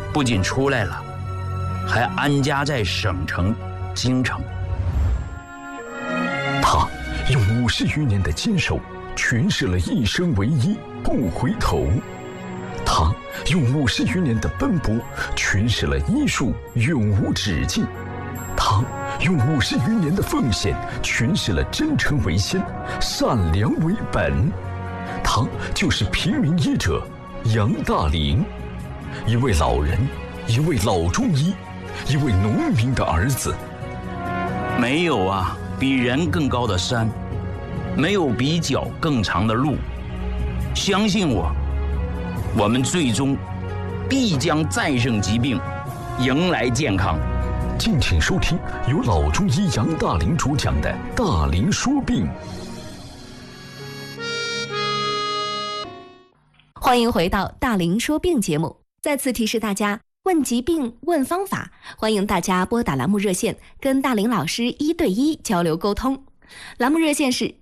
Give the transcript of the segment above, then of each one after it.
不仅出来了，还安家在省城京城。 他用50余年的坚守诠释了一生唯一不回头，他用50余年的奔波诠释了艺术永无止境，他用50余年的奉献诠释了真诚为先，善良为本。他就是平民医者杨大龄，一位老人，一位老中医，一位农民的儿子。 没有啊比人更高的山，没有比脚更长的路。相信我，我们最终必将战胜疾病，迎来健康。 敬请收听由老中医杨大龄主讲的《大龄说病》。 欢迎回到《大龄说病》节目。再次提示大家，问疾病、问方法，欢迎大家拨打栏目热线，跟大龄老师1对1交流沟通。栏目热线是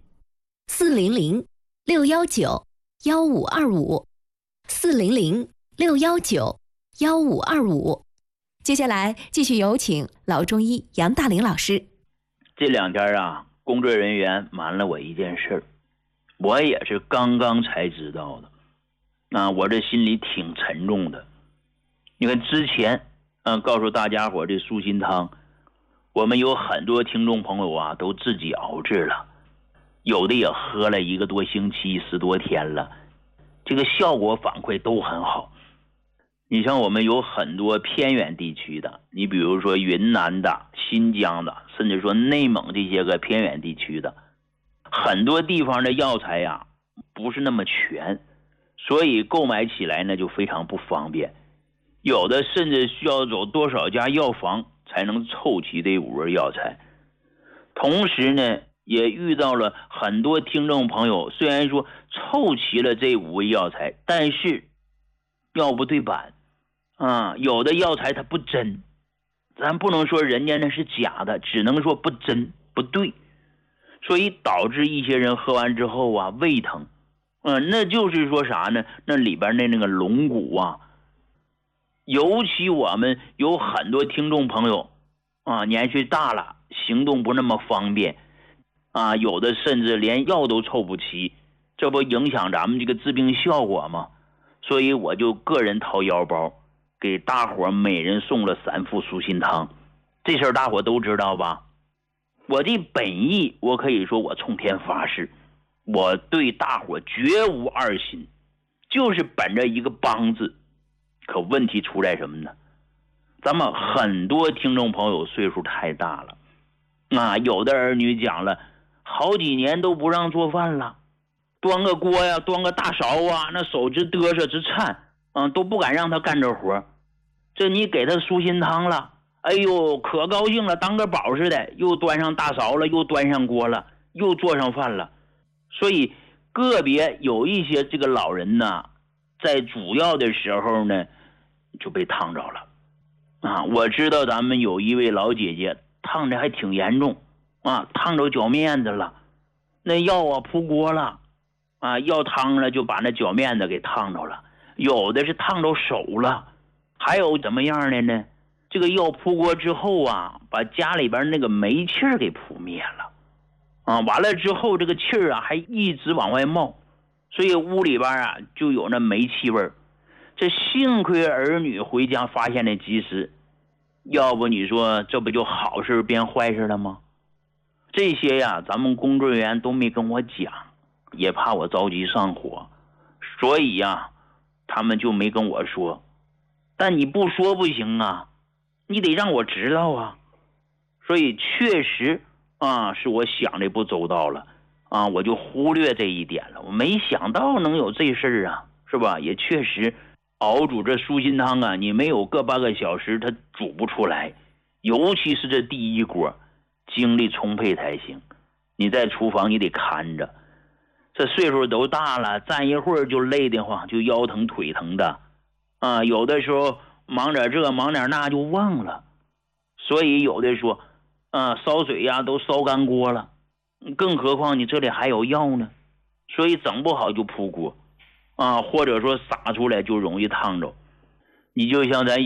400-619-1525，400-619-1525。接下来继续有请老中医杨大龄老师。 这2天啊，工作人员瞒了我一件事，我也是刚刚才知道的。我这心里挺沉重的。你看之前告诉大家伙这舒心汤，我们有很多听众朋友啊都自己熬制了，有的也喝了1个多星期10多天了，这个效果反馈都很好。你像我们有很多偏远地区的，你比如说云南的、新疆的，甚至说内蒙这些个偏远地区的，很多地方的药材呀不是那么全，所以购买起来呢就非常不方便，有的甚至需要走多少家药房才能凑齐这5味药材。同时呢也遇到了很多听众朋友，虽然说凑齐了这5味药材，但是药不对版有的药材它不真，咱不能说人家那是假的，只能说不真不对，所以导致一些人喝完之后啊胃疼。那就是说啥呢？那里边的那个龙骨啊，尤其我们有很多听众朋友年岁大了，行动不那么方便有的甚至连药都凑不齐，这不影响咱们这个治病效果吗？所以我就个人掏腰包，给大伙每人送了3副舒心汤。这事儿大伙都知道吧？我这本意，我可以说我冲天发誓，我对大伙绝无二心，就是本着一个帮字。可问题出在什么呢？咱们很多听众朋友岁数太大了有的儿女讲了好几年都不让做饭了，端个锅呀，端个大勺啊，那手直嘚瑟直颤都不敢让他干这活。这你给他舒心汤了，哎呦可高兴了，当个宝似的，又端上大勺了，又端上锅了，又做上饭了。所以个别有一些这个老人呢，在主要的时候呢就被烫着了我知道咱们有一位老姐姐烫的还挺严重烫着脚面子了，那药扑锅了药汤了就把那脚面子给烫着了，有的是烫着手了，还有怎么样的呢？这个药扑锅之后把家里边那个煤气儿给扑灭了完了之后这个气儿还一直往外冒，所以屋里边就有那煤气味儿。这幸亏儿女回家发现的及时，要不你说这不就好事变坏事了吗？这些咱们工作人员都没跟我讲，也怕我着急上火，所以他们就没跟我说。但你不说不行你得让我知道所以确实是我想的不周到了我就忽略这一点了，我没想到能有这事儿是吧？也确实熬煮这舒心汤你没有个8个小时它煮不出来，尤其是这第一锅精力充沛才行。你在厨房你得看着，这岁数都大了，站一会儿就累得慌，就腰疼腿疼的有的时候忙点这忙点那就忘了，所以有的说烧水都烧干锅了，更何况你这里还有药呢，所以整不好就扑锅或者说洒出来就容易烫着。你就像咱